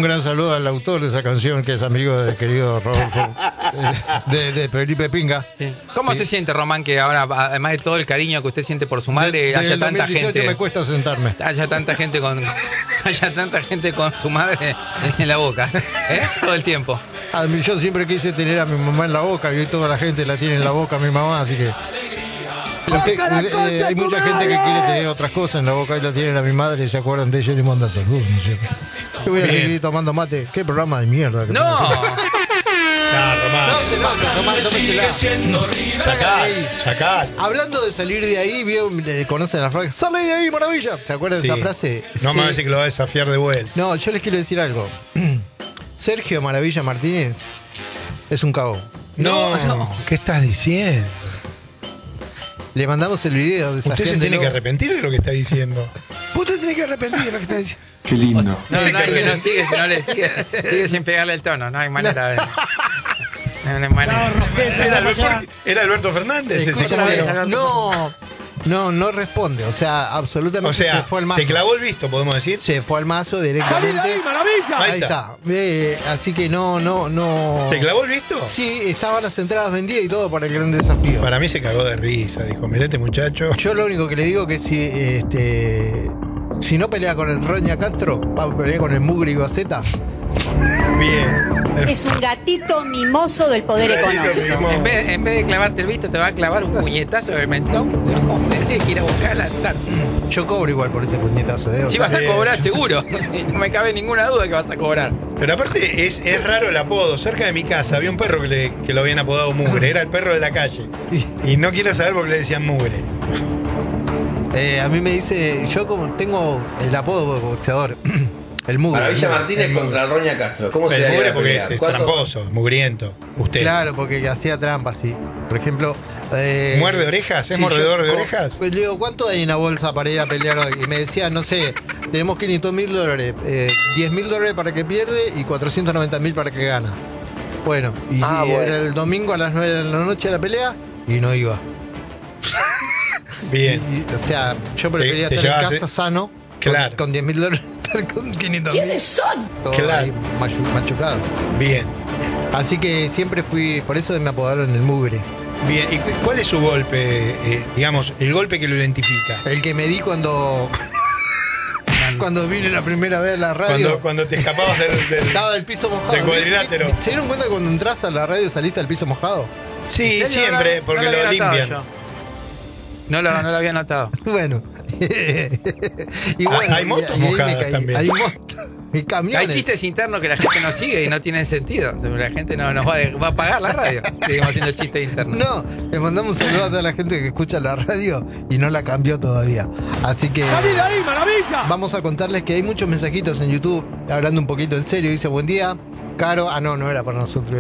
Un gran saludo al autor de esa canción, que es amigo del querido Rodolfo, de Felipe Pinga. Sí. ¿Cómo se siente, Román, que ahora, además de todo el cariño que usted siente por su madre, haya tanta gente? Me cuesta sentarme. Haya tanta gente con su madre en la boca, todo el tiempo. Yo siempre quise tener a mi mamá en la boca y hoy toda la gente la tiene en la boca, mi mamá, así que... hay mucha gente que quiere tener otras cosas en la boca y la tienen a mi madre y se acuerdan de ella y le manda saludos, ¿no es cierto? Yo voy a seguir tomando mate. Qué programa de mierda. Que ¡No! Román. Román, Sacá. Hablando de salir de ahí, ¿conocen la frase? ¡Sale de ahí, maravilla! ¿Se acuerdan de esa frase? No me parece que lo va a desafiar de vuelta. No, yo les quiero decir algo. Sergio Maravilla Martínez es un cagón. No. ¿Qué estás diciendo? Le mandamos el video de esa Usted gente. se tiene que arrepentir de lo que está diciendo. Usted tiene que arrepentir de lo que está diciendo. Qué lindo. No, que no sigue, si no le sigue sin pegarle el tono, no hay manera de... No hay manera. Era Alberto Fernández. No responde. O sea, absolutamente se fue al mazo. Te clavó el visto, podemos decir. Se fue al mazo directamente. Ahí está. Así que no. ¿Te clavó el visto? Sí, estaban las entradas vendidas y todo para el gran desafío. Para mí se cagó de risa. Dijo, mirá muchacho. Yo lo único que le digo que si no pelea con el Roña Castro, va a pelear con el Mugri Gaceta. Bien. Es un gatito mimoso del poder económico. En vez de clavarte el visto, te va a clavar un puñetazo del mentón. Tienes que ir a buscar la tarde. Yo cobro igual por ese puñetazo, Si vas a cobrar, seguro. No me cabe ninguna duda que vas a cobrar. Pero aparte es raro el apodo. Cerca de mi casa había un perro que lo habían apodado Mugre. Era el perro de la calle. Y no quiero saber por qué le decían Mugre. A mí me dice, yo como tengo el apodo de boxeador. El Mugre. Maravilla Martínez contra Roña Castro. ¿Cómo se llama? Mugre porque es tramposo, mugriento. Usted. Claro, porque hacía trampas, sí. Por ejemplo... ¿Muerde orejas? ¿Es mordedor de orejas? Pues le digo, ¿cuánto hay en la bolsa para ir a pelear hoy? Y me decía, no sé, tenemos $500.000, $10.000 para que pierde y $490.000 para que gana. Bueno, era el domingo a las 9 de la noche la pelea y no iba. Bien. O sea, yo prefería estar en casa sano, claro, con $10.000, estar con $500.000. ¿Quiénes son? Todo claro, ahí machucado. Bien. Así que siempre fui, por eso me apodaron el Mugre. Bien, ¿y cuál es su golpe, digamos, el golpe que lo identifica? El que me di cuando vine la primera vez a la radio. Cuando te escapabas estaba del piso mojado. Del cuadrilátero. ¿Se dieron cuenta que cuando entras a la radio saliste al piso mojado? Sí, siempre, porque lo limpian. No lo había notado. Bueno. Y bueno, hay motos mojadas también. Hay motos. Y camiones. Hay chistes internos que la gente no sigue y no tienen sentido. La gente no nos va a pagar la radio. Seguimos haciendo chistes internos. No, le mandamos un saludo a toda la gente que escucha la radio y no la cambió todavía. Así que ahí, maravilla. Vamos a contarles que hay muchos mensajitos en YouTube hablando un poquito en serio. Dice, buen día, Caro. No era para nosotros.